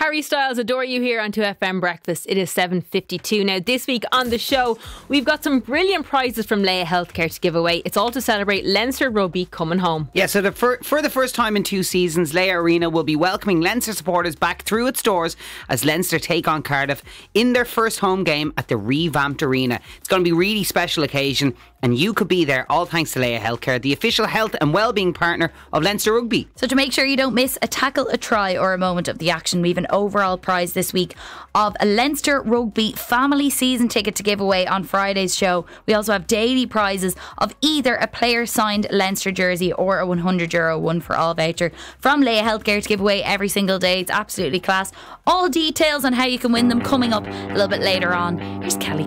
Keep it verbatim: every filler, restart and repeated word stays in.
Harry Styles, Adore You here on two F M Breakfast. It is seven fifty-two now. This week on the show, we've got some brilliant prizes from Leia Healthcare to give away. It's all to celebrate Leinster Rugby coming home. Yeah, so the fir- for the first time in two seasons, Leia Arena will be welcoming Leinster supporters back through its doors as Leinster take on Cardiff in their first home game at the revamped arena. It's going to be a really special occasion, and you could be there, all thanks to Leia Healthcare, the official health and wellbeing partner of Leinster Rugby. So to make sure you don't miss a tackle, a try or a moment of the action, we have an overall prize this week of a Leinster Rugby family season ticket to give away on Friday's show. We also have daily prizes of either a player signed Leinster jersey or a one hundred euro one for all voucher from Leia Healthcare to give away every single day. It's absolutely class. All details on how you can win them coming up a little bit later on. Here's Kelly.